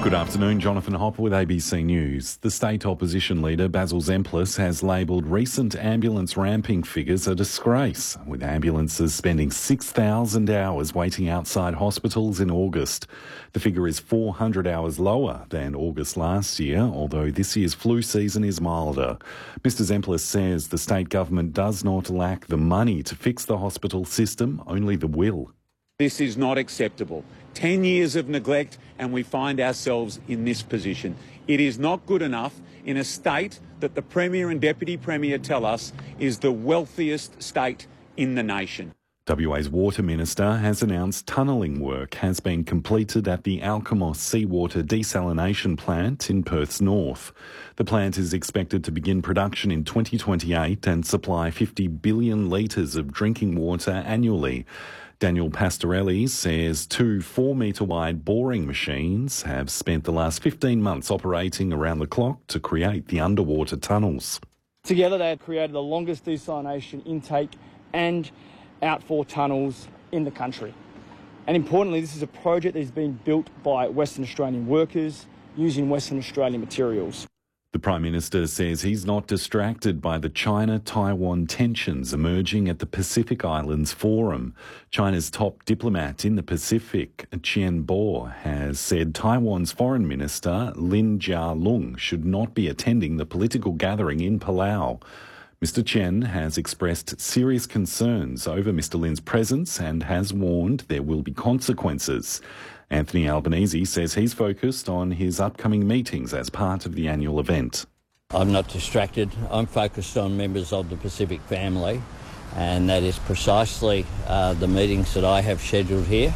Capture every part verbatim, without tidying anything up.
Good afternoon, Jonathan Hopper with A B C News. The state opposition leader Basil Zemplis has labelled recent ambulance ramping figures a disgrace, with ambulances spending six thousand hours waiting outside hospitals in August. The figure is four hundred hours lower than August last year, although this year's flu season is milder. Mister Zemplis says the state government does not lack the money to fix the hospital system, only the will. This is not acceptable. Ten years of neglect and we find ourselves in this position. It is not good enough in a state that the Premier and Deputy Premier tell us is the wealthiest state in the nation. W A's Water Minister has announced tunnelling work has been completed at the Alkimos seawater desalination plant in Perth's north. The plant is expected to begin production in twenty twenty-eight and supply fifty billion litres of drinking water annually. Daniel Pastorelli says two four-metre-wide boring machines have spent the last fifteen months operating around the clock to create the underwater tunnels. Together they have created the longest desalination intake and outfall tunnels in the country. And importantly, this is a project that is being built by Western Australian workers using Western Australian materials. The Prime Minister says he's not distracted by the China-Taiwan tensions emerging at the Pacific Islands Forum. China's top diplomat in the Pacific, Qian Bo, has said Taiwan's Foreign Minister Lin Jialong should not be attending the political gathering in Palau. Mister Chen has expressed serious concerns over Mister Lin's presence and has warned there will be consequences. Anthony Albanese says he's focused on his upcoming meetings as part of the annual event. I'm not distracted. I'm focused on members of the Pacific family, and that is precisely uh, the meetings that I have scheduled here.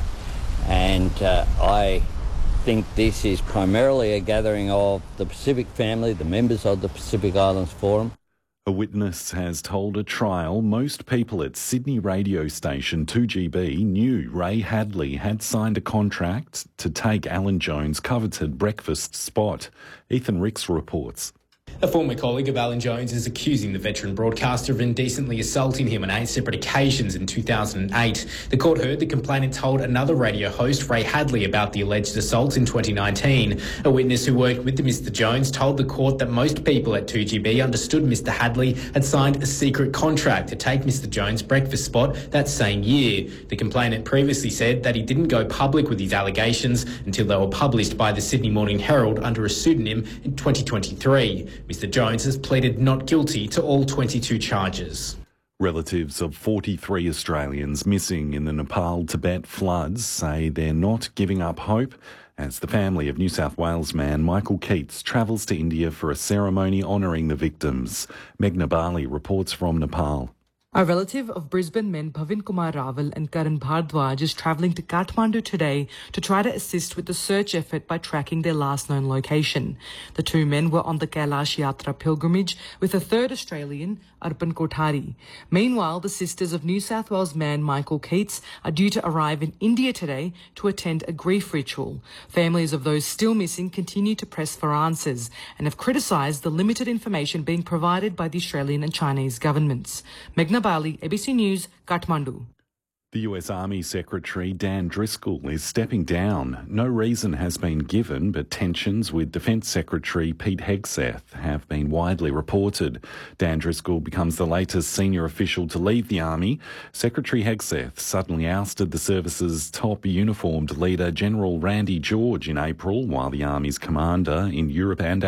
And uh, I think this is primarily a gathering of the Pacific family, the members of the Pacific Islands Forum. A witness has told a trial most people at Sydney radio station two G B knew Ray Hadley had signed a contract to take Alan Jones' coveted breakfast spot. Ethan Ricks reports. A former colleague of Alan Jones is accusing the veteran broadcaster of indecently assaulting him on eight separate occasions in two thousand eight. The court heard the complainant told another radio host, Ray Hadley, about the alleged assault in twenty nineteen. A witness who worked with Mister Jones told the court that most people at two G B understood Mister Hadley had signed a secret contract to take Mister Jones' breakfast spot that same year. The complainant previously said that he didn't go public with his allegations until they were published by the Sydney Morning Herald under a pseudonym in twenty twenty-three. Mister Jones has pleaded not guilty to all twenty-two charges. Relatives of forty-three Australians missing in the Nepal-Tibet floods say they're not giving up hope as the family of New South Wales man Michael Keats travels to India for a ceremony honouring the victims. Meghna Bali reports from Nepal. A relative of Brisbane men Bhavin Kumar Raval and Karan Bhardwaj is travelling to Kathmandu today to try to assist with the search effort by tracking their last known location. The two men were on the Kailash Yatra pilgrimage with a third Australian, Arpan Kothari. Meanwhile, the sisters of New South Wales man Michael Keats are due to arrive in India today to attend a grief ritual. Families of those still missing continue to press for answers and have criticised the limited information being provided by the Australian and Chinese governments. Meghna Bali, A B C News, Kathmandu. The U S Army Secretary Dan Driscoll is stepping down. No reason has been given, but tensions with Defence Secretary Pete Hegseth have been widely reported. Dan Driscoll becomes the latest senior official to leave the Army. Secretary Hegseth suddenly ousted the service's top uniformed leader, General Randy George, in April, while the Army's commander in Europe and